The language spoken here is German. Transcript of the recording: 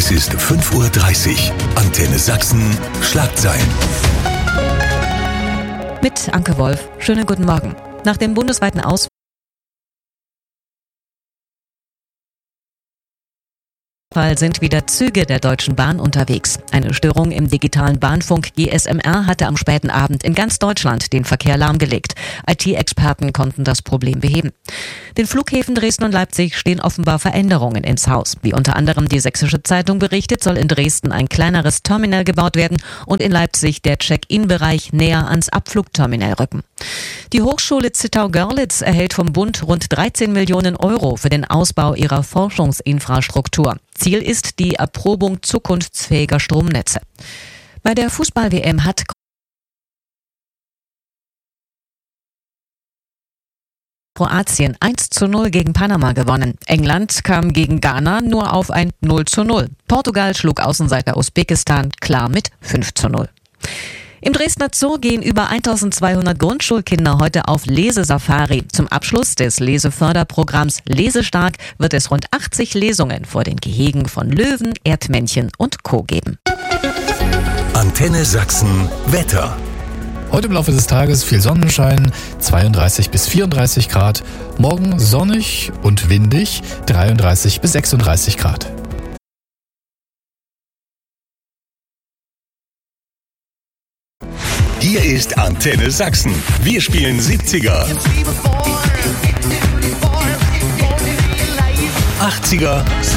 Es ist 5:30 Uhr. Antenne Sachsen, Schlagzeilen. Mit Anke Wolf. Schönen guten Morgen. Nach dem bundesweiten Ausfall sind wieder Züge der Deutschen Bahn unterwegs. Eine Störung im digitalen Bahnfunk GSMR hatte am späten Abend in ganz Deutschland den Verkehr lahmgelegt. IT-Experten konnten das Problem beheben. Den Flughäfen Dresden und Leipzig stehen offenbar Veränderungen ins Haus. Wie unter anderem die Sächsische Zeitung berichtet, soll in Dresden ein kleineres Terminal gebaut werden und in Leipzig der Check-in-Bereich näher ans Abflugterminal rücken. Die Hochschule Zittau-Görlitz erhält vom Bund rund 13 Millionen Euro für den Ausbau ihrer Forschungsinfrastruktur. Ziel ist die Erprobung zukunftsfähiger Stromnetze. Bei der Fußball-WM hat Kroatien 1:0 gegen Panama gewonnen. England kam gegen Ghana nur auf ein 0:0. Portugal schlug Außenseiter Usbekistan klar mit 5:0. Im Dresdner Zoo gehen über 1200 Grundschulkinder heute auf Lesesafari. Zum Abschluss des Leseförderprogramms Lesestark wird es rund 80 Lesungen vor den Gehegen von Löwen, Erdmännchen und Co. geben. Antenne Sachsen, Wetter. Heute im Laufe des Tages viel Sonnenschein, 32 bis 34 Grad. Morgen sonnig und windig, 33 bis 36 Grad. Hier ist Antenne Sachsen. Wir spielen 70er, 80er,